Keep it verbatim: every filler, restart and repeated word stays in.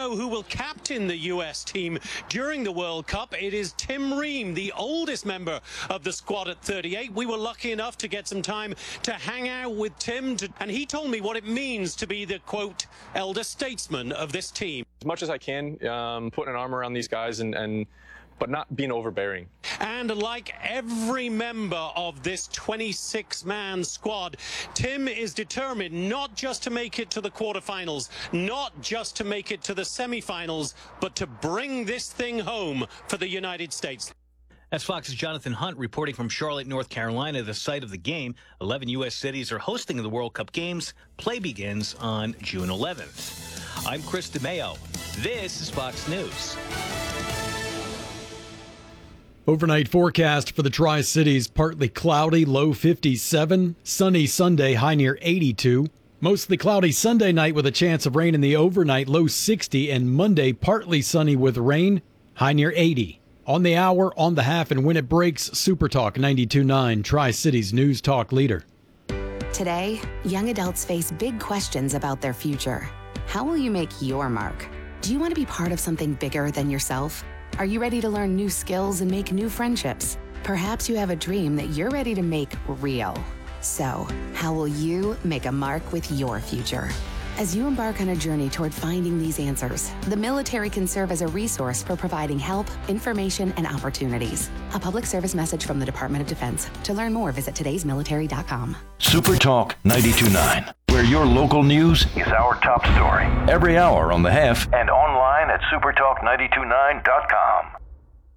know who will captain the U S team during the World Cup. It is Tim Ream, the oldest member of the squad at thirty-eight. We were lucky enough to get some time to hang out with Tim, to, and he told me what it means to be the, quote, elder statesman of this team. As much as I can, um, putting an arm around these guys and, and but not being overbearing. And like every member of this twenty-six man squad, Tim is determined not just to make it to the quarterfinals, not just to make it to the semifinals, but to bring this thing home for the United States. That's Fox's Jonathan Hunt reporting from Charlotte, North Carolina, the site of the game. eleven U S cities are hosting the World Cup games. Play begins on June eleventh. I'm Chris DeMeo. This is Fox News. Overnight forecast for the Tri-Cities, partly cloudy, low fifty-seven. Sunny Sunday, high near eighty-two. Mostly cloudy Sunday night with a chance of rain in the overnight, low sixty. And Monday, partly sunny with rain, high near eighty. On the hour, on the half, and when it breaks, Super Talk ninety-two point nine, Tri-Cities News Talk leader. Today, young adults face big questions about their future. How will you make your mark? Do you want to be part of something bigger than yourself? Are you ready to learn new skills and make new friendships? Perhaps you have a dream that you're ready to make real. So, how will you make a mark with your future? As you embark on a journey toward finding these answers, the military can serve as a resource for providing help, information, and opportunities. A public service message from the Department of Defense. To learn more, visit todays military dot com. Super Talk ninety-two point nine, where your local news is our top story. Every hour on the half and online at super talk ninety-two point nine dot com.